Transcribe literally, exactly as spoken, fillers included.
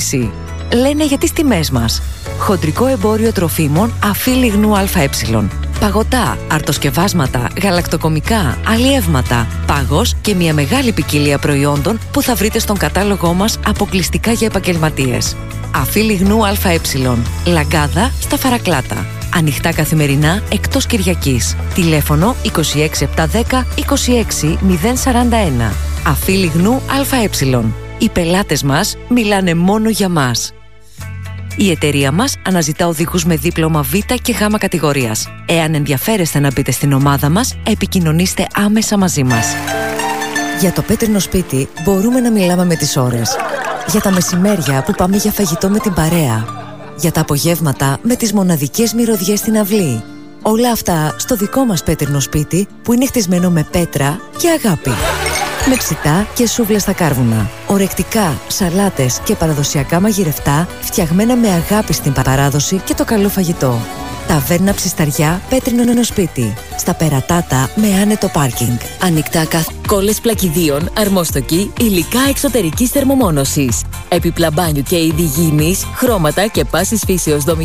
εσύ. Λένε για τις τιμές μας. Χοντρικό εμπόριο τροφίμων Αφή Λιγνού ΑΕ. Παγωτά, αρτοσκευάσματα, γαλακτοκομικά, αλλιεύματα, πάγος και μια μεγάλη ποικιλία προϊόντων που θα βρείτε στον κατάλογό μας αποκλειστικά για επαγγελματίες. Αφή Λιγνού ΑΕ. Λαγκάδα στα Φαρακλάτα. Ανοιχτά καθημερινά εκτός Κυριακής. Τηλέφωνο είκοσι έξι επτακόσια δέκα είκοσι έξι μηδέν σαράντα ένα. Αφή Λιγνού ΑΕ. Οι πελάτες μας μιλάνε μόνο για μας. Η εταιρεία μας αναζητά οδηγούς με δίπλωμα Β και Γ κατηγορίας. Εάν ενδιαφέρεστε να μπείτε στην ομάδα μας, επικοινωνήστε άμεσα μαζί μας. Για το πέτρινο σπίτι μπορούμε να μιλάμε με τις ώρες. Για τα μεσημέρια που πάμε για φαγητό με την παρέα. Για τα απογεύματα με τις μοναδικές μυρωδιές στην αυλή. Όλα αυτά στο δικό μας πέτρινο σπίτι που είναι χτισμένο με πέτρα και αγάπη. Με ψητά και σούβλες στα κάρβουνα. Ορεκτικά, σαλάτες και παραδοσιακά μαγειρευτά φτιαγμένα με αγάπη στην παράδοση και το καλό φαγητό. Ταβέρνα Ψισταριά, πέτρινο σπίτι. Στα Περατάτα με άνετο πάρκινγκ. Ανοιχτά καθ... Κόλλες πλακιδίων, αρμόστοκοι, υλικά εξωτερικής θερμομόνωσης. Έπιπλα μπάνιου και είδη γύμνης, χρώματα και πάσης φύσεως δομικής.